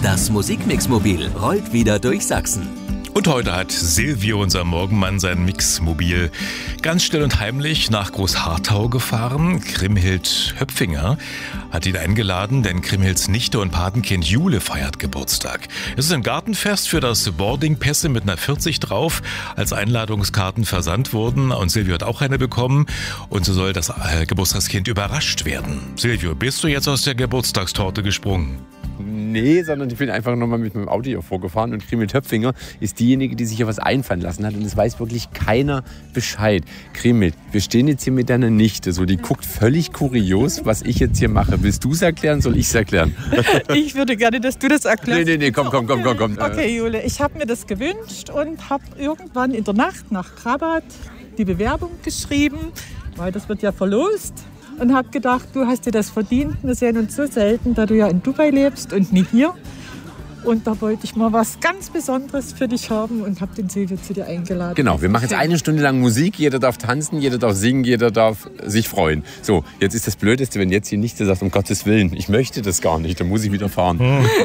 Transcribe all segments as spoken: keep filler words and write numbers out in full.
Das Musikmixmobil rollt wieder durch Sachsen. Und heute hat Silvio, unser Morgenmann, sein Mixmobil ganz still und heimlich nach Großharthau gefahren. Kriemhild Höpfinger hat ihn eingeladen, denn Kriemhilds Nichte und Patenkind Jule feiert Geburtstag. Es ist ein Gartenfest für das Boardingpässe mit einer vierzig drauf, als Einladungskarten versandt wurden. Und Silvio hat auch eine bekommen. Und so soll das äh, Geburtstagskind überrascht werden. Silvio, bist du jetzt aus der Geburtstagstorte gesprungen? Nee, sondern ich bin einfach nochmal mit meinem Auto hier vorgefahren und Kriemhild Höpfinger ist diejenige, die sich hier was einfallen lassen hat und es weiß wirklich keiner Bescheid. Kriemhild, wir stehen jetzt hier mit deiner Nichte, so die guckt völlig kurios, was ich jetzt hier mache. Willst du es erklären, soll ich es erklären? Ich würde gerne, dass du das erklärst. Nee, nee, nee, komm, komm, komm, komm, komm. Okay, Jule, ich habe mir das gewünscht und habe irgendwann in der Nacht nach Krabat die Bewerbung geschrieben, weil das wird ja verlost. Und habe gedacht, du hast dir das verdient. Wir sehen uns so selten, da du ja in Dubai lebst und nie hier. Und da wollte ich mal was ganz Besonderes für dich haben und habe den Silvio zu dir eingeladen. Genau, wir machen jetzt eine Stunde lang Musik. Jeder darf tanzen, jeder darf singen, jeder darf sich freuen. So, jetzt ist das Blödeste, wenn jetzt hier nicht sagt, um Gottes Willen, ich möchte das gar nicht, dann muss ich wieder fahren.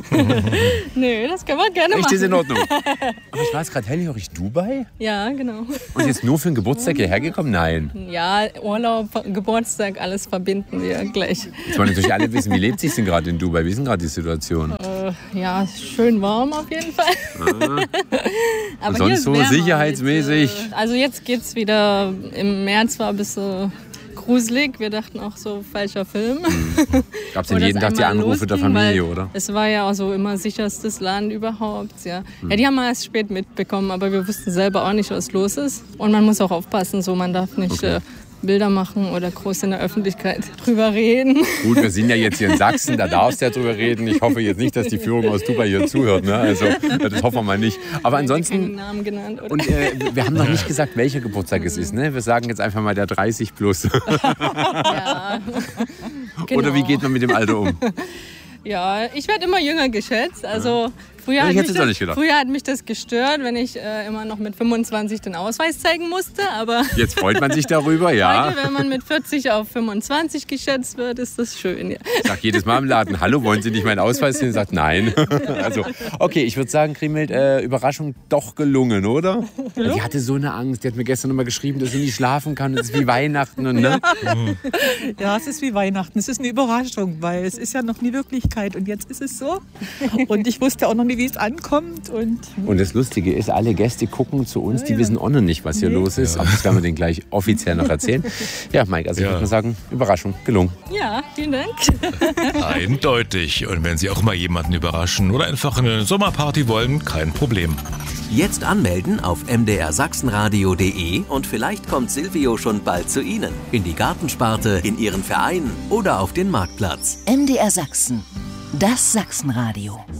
Nö, das können wir gerne machen. Echt, ist in Ordnung. Aber ich war jetzt gerade hellhörig, Dubai? Ja, genau. Und jetzt nur für den Geburtstag hierher gekommen? Nein. Ja, Urlaub, Geburtstag, alles verbinden wir gleich. Jetzt wollen natürlich alle wissen, wie lebt sich denn gerade in Dubai? Wie ist denn gerade die Situation? Äh, ja, schön warm auf jeden Fall. Ah. Aber sonst so sicherheitsmäßig? Mit, äh, also jetzt geht's wieder, im März war ein bisschen gruselig. Wir dachten auch so, falscher Film. Mhm. Gab es denn jeden Tag die Anrufe losging, der Familie, oder? Es war ja auch so immer sicherstes Land überhaupt. Ja. Mhm. Ja, die haben wir erst spät mitbekommen, aber wir wussten selber auch nicht, was los ist. Und man muss auch aufpassen, so man darf nicht... Okay. Äh, Bilder machen oder groß in der Öffentlichkeit drüber reden. Gut, wir sind ja jetzt hier in Sachsen, da darfst du ja drüber reden. Ich hoffe jetzt nicht, dass die Führung aus Dubai hier zuhört. Ne? Also, das hoffen wir mal nicht. Aber ansonsten... Keinen Namen genannt, oder? Und äh, wir haben noch nicht gesagt, welcher Geburtstag es ist. Ne? Wir sagen jetzt einfach mal der dreißig plus. Ja. Genau. Oder wie geht man mit dem Alter um? Ja, ich werde immer jünger geschätzt. Also früher hat, mich das, früher hat mich das gestört, wenn ich äh, immer noch mit fünfundzwanzig den Ausweis zeigen musste. Aber jetzt freut man sich darüber, ja. Heute, wenn man mit vierzig auf fünfundzwanzig geschätzt wird, ist das schön. Ja. Ich sage jedes Mal im Laden, hallo, wollen Sie nicht meinen Ausweis sehen? Sagt nein. Also, okay, ich würde sagen, Kriemhild, äh, Überraschung doch gelungen, oder? Gelungen? Die hatte so eine Angst. Die hat mir gestern noch mal geschrieben, dass sie nicht schlafen kann. Das ist wie Weihnachten. Und, ne? Ja. Ja, es ist wie Weihnachten. Es ist eine Überraschung, weil es ist ja noch nie Wirklichkeit. Und jetzt ist es so. Und ich wusste auch noch nie, wie es ankommt. Und, und das Lustige ist, alle Gäste gucken zu uns, die ja, ja. wissen auch noch nicht, was hier nee. los ist. Ja. Aber das werden wir denen gleich offiziell noch erzählen. Ja, Mike, also ja. ich würde mal sagen, Überraschung, gelungen. Ja, vielen Dank. Eindeutig. Und wenn Sie auch mal jemanden überraschen oder einfach eine Sommerparty wollen, kein Problem. Jetzt anmelden auf m d r sachsenradio punkt d e und vielleicht kommt Silvio schon bald zu Ihnen. In die Gartensparte, in Ihren Verein oder auf den Marktplatz. M D R Sachsen, das Sachsenradio.